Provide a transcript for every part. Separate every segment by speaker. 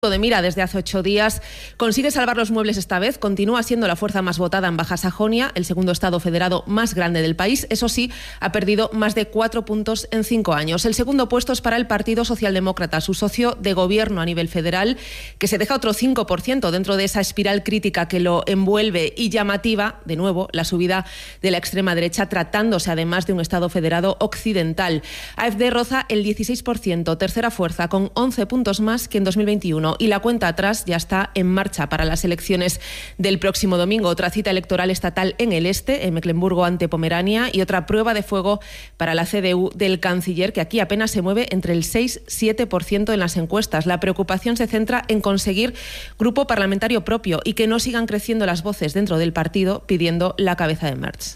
Speaker 1: de mira desde hace 8 días, consigue salvar los muebles esta vez, continúa siendo la fuerza más votada en Baja Sajonia, el segundo estado federado más grande del país. Eso sí, ha perdido más de 4 puntos en 5 años. El segundo puesto es para el Partido Socialdemócrata, su socio de gobierno a nivel federal, que se deja otro 5% dentro de esa espiral crítica que lo envuelve, y llamativa, de nuevo, la subida de la extrema derecha, tratándose además de un estado federado occidental. AfD roza el 16%, tercera fuerza, con 11 puntos más que en 2021. Y la cuenta atrás ya está en marcha para las elecciones del próximo domingo. Otra cita electoral estatal en el este, en Mecklemburgo ante Pomerania, y otra prueba de fuego para la CDU del canciller, que aquí apenas se mueve entre el 6-7% en las encuestas. La preocupación se centra en conseguir grupo parlamentario propio y que no sigan creciendo las voces dentro del partido pidiendo la cabeza de Merz.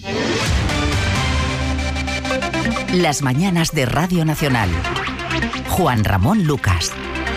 Speaker 2: Las mañanas de Radio Nacional. Juan Ramón Lucas.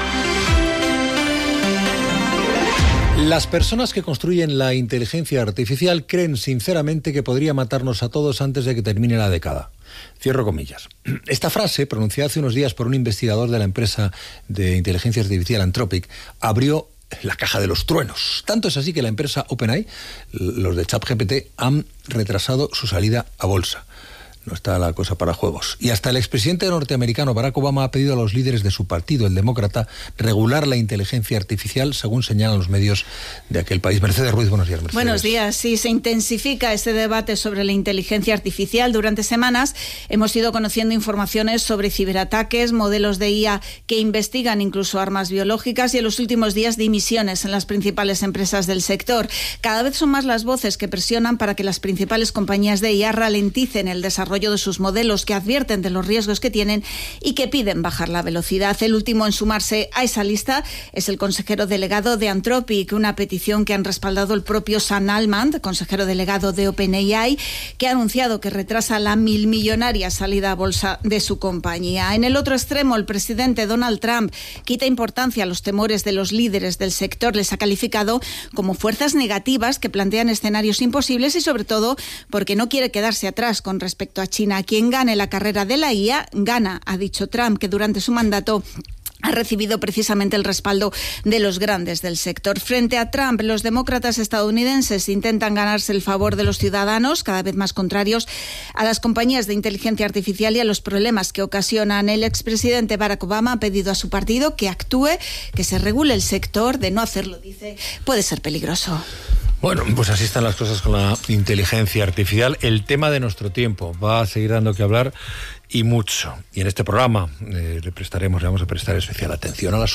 Speaker 3: Las personas que construyen la inteligencia artificial creen sinceramente que podría matarnos a todos antes de que termine la década. Cierro comillas. Esta frase, pronunciada hace unos días por un investigador de la empresa de inteligencia artificial Anthropic, abrió la caja de los truenos. Tanto es así que la empresa OpenAI, los de ChatGPT, han retrasado su salida a bolsa. No está la cosa para juegos. Y hasta el expresidente norteamericano Barack Obama ha pedido a los líderes de su partido, el demócrata, regular la inteligencia artificial, según señalan los medios de aquel país. Mercedes Ruiz, buenos días, Mercedes.
Speaker 4: Buenos días. Sí, se intensifica este debate sobre la inteligencia artificial. Durante semanas hemos ido conociendo informaciones sobre ciberataques, modelos de IA que investigan incluso armas biológicas, y en los últimos días dimisiones en las principales empresas del sector. Cada vez son más las voces que presionan para que las principales compañías de IA ralenticen el desarrollo de sus modelos, que advierten de los riesgos que tienen y que piden bajar la velocidad. El último en sumarse a esa lista es el consejero delegado de Anthropic, una petición que han respaldado el propio Sam Altman, consejero delegado de OpenAI, que ha anunciado que retrasa la millonaria salida a bolsa de su compañía. En el otro extremo, el presidente Donald Trump quita importancia a los temores de los líderes del sector. Les ha calificado como fuerzas negativas que plantean escenarios imposibles, y sobre todo porque no quiere quedarse atrás con respecto a China. Quien gane la carrera de la IA gana, ha dicho Trump, que durante su mandato ha recibido precisamente el respaldo de los grandes del sector. Frente a Trump, los demócratas estadounidenses intentan ganarse el favor de los ciudadanos, cada vez más contrarios a las compañías de inteligencia artificial y a los problemas que ocasionan. El expresidente Barack Obama ha pedido a su partido que actúe, que se regule el sector. De no hacerlo, dice, puede ser peligroso.
Speaker 3: Bueno, pues así están las cosas con la inteligencia artificial. El tema de nuestro tiempo va a seguir dando que hablar, y mucho. Y en este programa le vamos a prestar especial atención. A las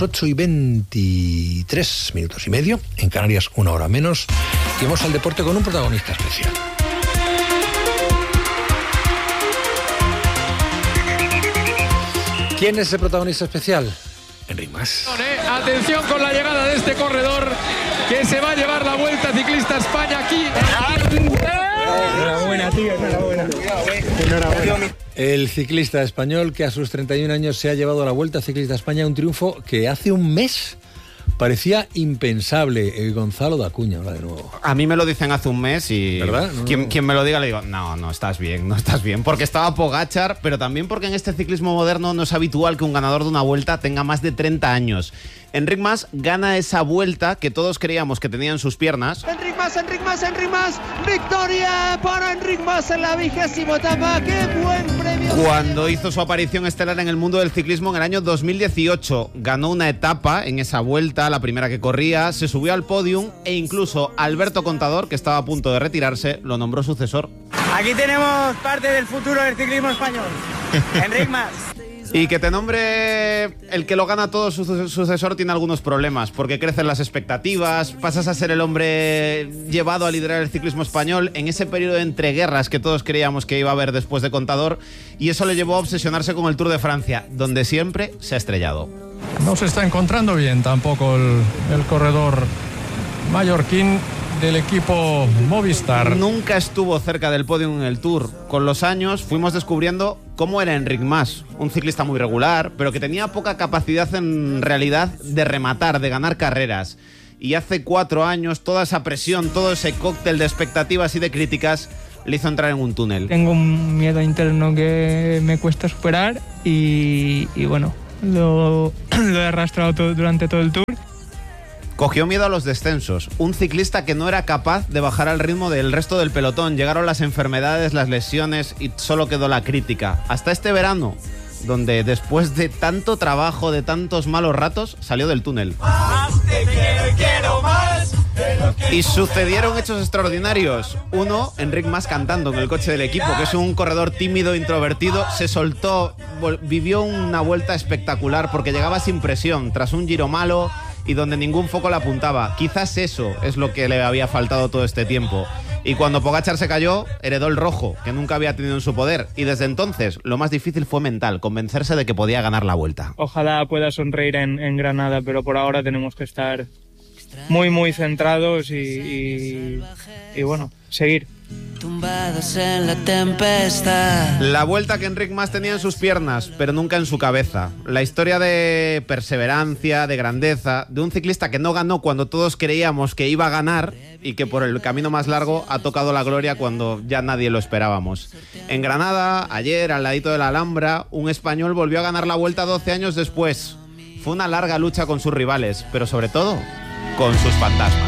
Speaker 3: 8:23:30, en Canarias 1 hora menos, y vamos al deporte con un protagonista especial. ¿Quién es el protagonista especial? Enric Mas.
Speaker 5: Atención con la llegada de este corredor que se va a llevar la Vuelta Ciclista España aquí.
Speaker 6: Enhorabuena, tío, enhorabuena.
Speaker 3: El ciclista español que a sus 31 años se ha llevado la Vuelta Ciclista España, un triunfo que hace un mes parecía impensable. Gonzalo Dacuña, ahora de nuevo.
Speaker 7: A mí me lo dicen hace un mes y
Speaker 3: ¿verdad?
Speaker 7: Quien me lo diga le digo, no estás bien, porque estaba Pogačar, pero también porque en este ciclismo moderno no es habitual que un ganador de una vuelta tenga más de 30 años. Enric Mas gana esa vuelta que todos creíamos que tenía en sus piernas.
Speaker 8: Enric Mas, victoria para Enric Mas en la 20ª etapa. ¡Qué buen premio!
Speaker 7: Cuando hizo su aparición estelar en el mundo del ciclismo en el año 2018, ganó una etapa en esa vuelta, la primera que corría, se subió al podium, e incluso Alberto Contador, que estaba a punto de retirarse, lo nombró sucesor.
Speaker 6: Aquí tenemos parte del futuro del ciclismo español. Enric Mas.
Speaker 7: Y que te nombre el que lo gana todo su sucesor tiene algunos problemas, porque crecen las expectativas, pasas a ser el hombre llevado a liderar el ciclismo español en ese periodo de entreguerras que todos creíamos que iba a haber después de Contador, y eso le llevó a obsesionarse con el Tour de Francia, donde siempre se ha estrellado.
Speaker 5: No se está encontrando bien tampoco el corredor mallorquín del equipo Movistar.
Speaker 7: Nunca estuvo cerca del podio en el Tour. Con los años fuimos descubriendo cómo era Enric Mas, un ciclista muy regular, pero que tenía poca capacidad en realidad de rematar, de ganar carreras. Y hace 4 años toda esa presión, todo ese cóctel de expectativas y de críticas le hizo entrar en un túnel.
Speaker 9: Tengo un miedo interno que me cuesta superar y bueno, lo he arrastrado durante todo el Tour.
Speaker 7: Cogió miedo a los descensos, un ciclista que no era capaz de bajar al ritmo del resto del pelotón. Llegaron las enfermedades, las lesiones y solo quedó la crítica. Hasta este verano, donde después de tanto trabajo, de tantos malos ratos, salió del túnel. Y sucedieron hechos extraordinarios. Uno, Enric Mas cantando en el coche del equipo, que es un corredor tímido, introvertido, se soltó, vivió una vuelta espectacular porque llegaba sin presión, tras un Giro malo y donde ningún foco le apuntaba. Quizás eso es lo que le había faltado todo este tiempo. Y cuando Pogačar se cayó, heredó el rojo, que nunca había tenido en su poder. Y desde entonces, lo más difícil fue mental, convencerse de que podía ganar la Vuelta.
Speaker 9: Ojalá pueda sonreír en Granada, pero por ahora tenemos que estar muy, muy centrados y bueno, seguir.
Speaker 10: Tumbados en la tempestad.
Speaker 7: La Vuelta que Enric Mas tenía en sus piernas, pero nunca en su cabeza. La historia de perseverancia, de grandeza, de un ciclista que no ganó cuando todos creíamos que iba a ganar y que por el camino más largo ha tocado la gloria cuando ya nadie lo esperábamos. En Granada, ayer, al ladito de la Alhambra, un español volvió a ganar la Vuelta 12 años después. Fue una larga lucha con sus rivales, pero sobre todo con sus fantasmas.